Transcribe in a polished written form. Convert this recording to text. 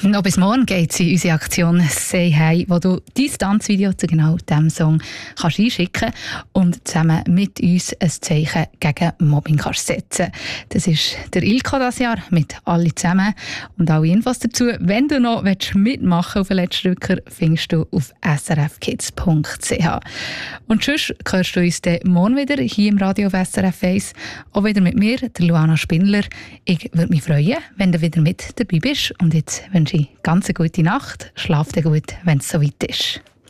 Noch bis morgen geht es in unsere Aktion «Say Hey», wo du dein Tanzvideo zu genau diesem Song kannst einschicken und zusammen mit uns ein Zeichen gegen Mobbing kannst setzen. Das ist der Ilko dieses Jahr mit «Alle zusammen». Und alle Infos dazu, wenn du noch mitmachen willst auf den letzten Drücker, findest du auf srfkids.ch. Und sonst hörst du uns dann morgen wieder hier im Radio auf SRF 1, auch wieder mit mir, der Luana Spindler. Ich würde mich freuen, wenn du wieder mit dabei bist. Und jetzt wünsche ich ganz eine gute Nacht. Schlaf dir gut, wenn es soweit ist.